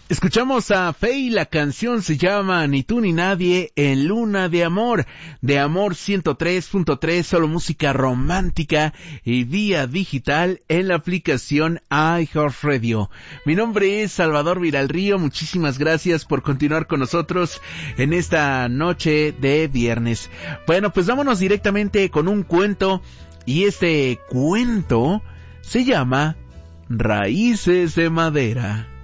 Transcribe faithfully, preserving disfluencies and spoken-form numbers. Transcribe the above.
Escuchamos a Fey, la canción se llama Ni tú ni nadie en Luna de Amor, de Amor ciento tres punto tres, solo música romántica y vía digital en la aplicación iHeartRadio. Mi nombre es Salvador Viralrío, muchísimas gracias por continuar con nosotros en esta noche de viernes. Bueno, pues vámonos directamente con un cuento, y este cuento se llama Raíces de Madera.